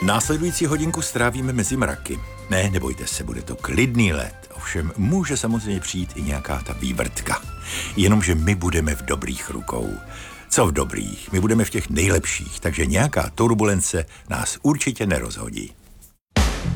Následující hodinku strávíme mezi mraky. Ne, nebojte se, bude to klidný let. Ovšem může samozřejmě přijít i nějaká ta vývrtka. Jenomže my budeme v dobrých rukou. Co v dobrých? My budeme v těch nejlepších, takže nějaká turbulence nás určitě nerozhodí.